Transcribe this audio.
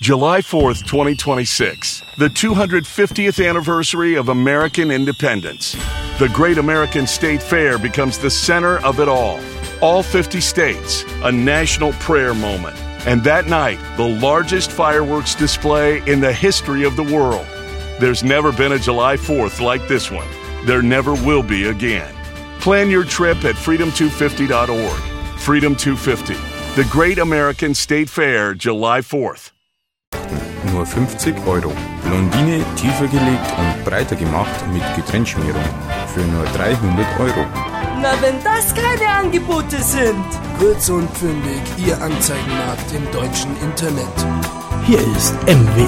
July 4th, 2026, the 250th anniversary of American independence. The Great American State Fair becomes the center of it all. All 50 states, a national prayer moment. And that night, the largest fireworks display in the history of the world. There's never been a July 4th like this one. There never will be again. Plan your trip at freedom250.org. Freedom 250, the Great American State Fair, July 4th. Nur 50 €. Blondine tiefer gelegt und breiter gemacht mit Getrenntschmierung. Für nur 300 €. Na, wenn das keine Angebote sind. Kurz und fündig, Ihr Anzeigenmarkt im deutschen Internet. Hier ist MW